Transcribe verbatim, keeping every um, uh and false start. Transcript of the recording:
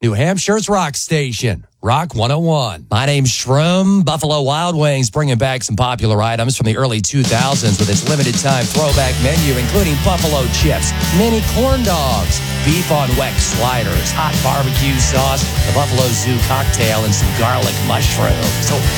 New Hampshire's rock station, Rock one oh one. My name's Shroom. Buffalo Wild Wings bringing back some popular items from the early two thousands with its limited time throwback menu, including buffalo chips, mini corn dogs, beef on Weck sliders, hot barbecue sauce, the Buffalo Zoo cocktail, and some garlic mushrooms. So